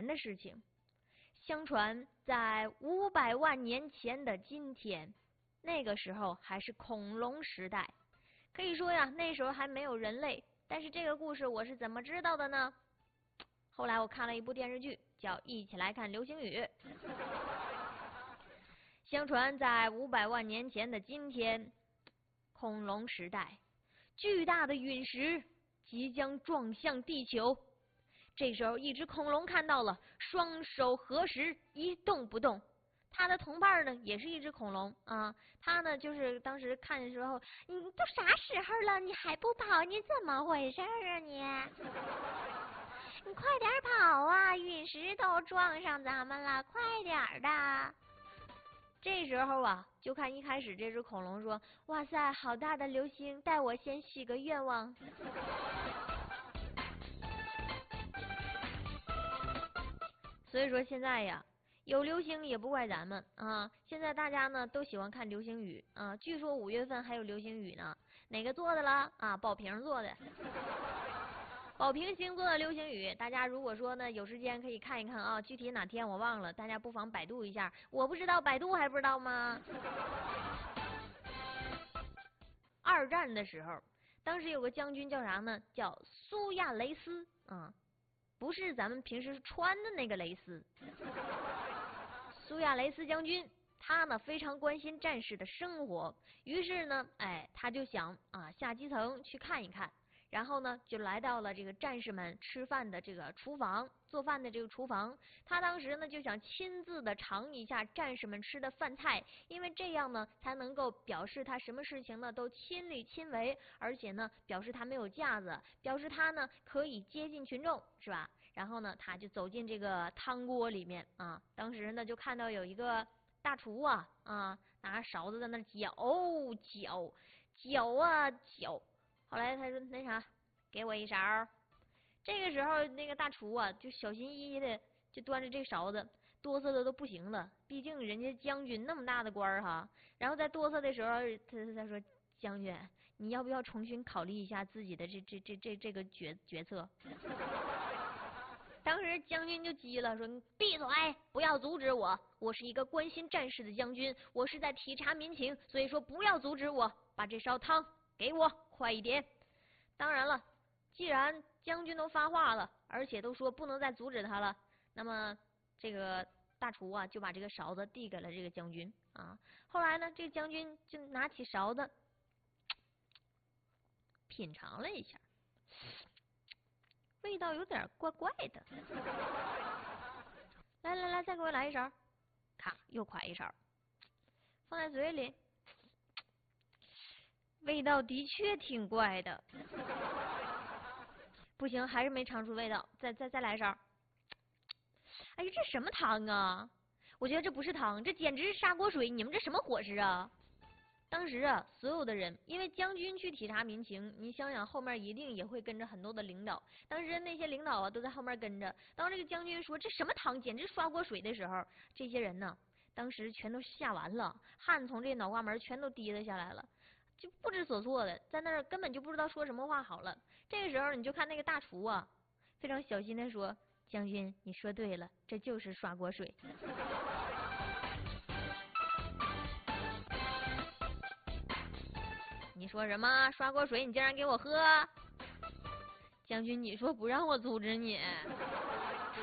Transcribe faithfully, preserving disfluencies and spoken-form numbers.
的事情。相传在五百万年前的今天，那个时候还是恐龙时代，可以说呀，那时候还没有人类。但是这个故事我是怎么知道的呢？后来我看了一部电视剧，叫《一起来看流星雨》。相传在五百万年前的今天，恐龙时代，巨大的陨石即将撞向地球。这时候，一只恐龙看到了，双手合十，一动不动。它的同伴呢，也是一只恐龙啊。它呢，就是当时看的时候，你都啥时候了，你还不跑？你怎么回事啊你？你快点跑啊！陨石都撞上咱们了，快点的！这时候啊，就看一开始这只恐龙说：“哇塞，好大的流星，带我先许个愿望。”所以说现在呀，有流星也不怪咱们啊！现在大家呢都喜欢看流星雨啊，据说五月份还有流星雨呢。哪个做的了啊？宝瓶做的。宝瓶星座的流星雨，大家如果说呢有时间可以看一看啊，具体哪天我忘了，大家不妨百度一下。我不知道，百度还不知道吗？二战的时候，当时有个将军叫啥呢？叫苏亚雷斯啊，不是咱们平时穿的那个蕾丝。苏亚雷斯将军，他呢非常关心战士的生活，于是呢，哎，他就想啊下基层去看一看。然后呢，就来到了这个战士们吃饭的这个厨房，做饭的这个厨房。他当时呢就想亲自的尝一下战士们吃的饭菜，因为这样呢才能够表示他什么事情呢都亲力亲为，而且呢表示他没有架子，表示他呢可以接近群众，是吧？然后呢，他就走进这个汤锅里面啊，当时呢就看到有一个大厨啊啊拿着勺子在那搅搅搅啊搅。后来他说那啥，给我一勺。这个时候那个大厨啊，就小心翼翼的就端着这勺子，哆嗦的都不行了。毕竟人家将军那么大的官儿哈。然后在哆嗦的时候，他他说：“将军，你要不要重新考虑一下自己的这这这这这个决决策？”当时将军就急了，说：“你闭嘴，不要阻止我！我是一个关心战士的将军，我是在体察民情，所以说不要阻止我，把这烧汤给我，快一点！”当然了，既然将军都发话了，而且都说不能再阻止他了，那么这个大厨啊就把这个勺子递给了这个将军啊。后来呢，这个将军就拿起勺子品尝了一下，味道有点怪怪的。来来来，再给我来一勺。咔，又㧟一勺，放在嘴里，味道的确挺怪的。不行，还是没尝出味道，再再再来一勺。哎呀，这什么汤啊？我觉得这不是汤，这简直是砂锅水！你们这什么伙食啊？当时啊，所有的人因为将军去体察民情，你想想后面一定也会跟着很多的领导。当时那些领导啊都在后面跟着。当这个将军说这什么汤，简直刷锅水的时候，这些人呢，当时全都吓完了，汗从这脑瓜门全都滴了下来了，就不知所措的，在那儿根本就不知道说什么话好了。这个时候你就看那个大厨啊，非常小心的说：“将军，你说对了，这就是刷锅水。”你说什么？刷锅水你竟然给我喝？将军，你说不让我阻止你。